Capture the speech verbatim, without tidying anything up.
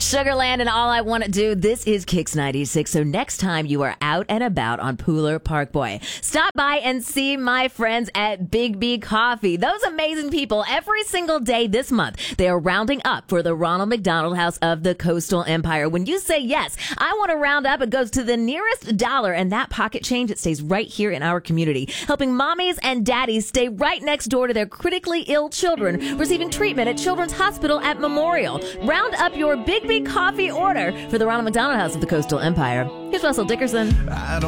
Sugarland and All I Want to Do. This is Kicks ninety-six. So next time you are out and about on Pooler Parkway, stop by and see my friends at Big B Coffee. Those amazing people, every single day this month, they are rounding up for the Ronald McDonald House of the Coastal Empire. When you say yes, I want to round up, it goes to the nearest dollar, and that pocket change, it stays right here in our community, helping mommies and daddies stay right next door to their critically ill children receiving treatment at Children's Hospital at Memorial. Round up your Big B Coffee order for the Ronald McDonald House of the Coastal Empire. Here's Russell Dickerson.